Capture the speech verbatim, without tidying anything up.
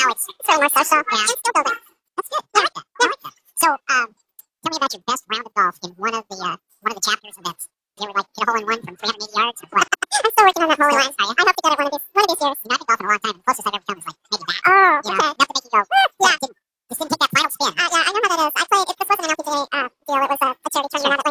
now it's it's a little more social. Yeah, and still building. That's good. Yeah, I like that. Yeah, I like that. So, um, tell me about your best round of golf in one of the uh, one of the chapters of that. You ever like hit a hole in one from three hundred eighty yards or what? I'm still working on that hole in one. I hope to get it one of these one of these years. You know, I've been golfing a long time. The closest I've ever come is like maybe that. Oh, you know, okay. Enough to make you go, yeah, didn't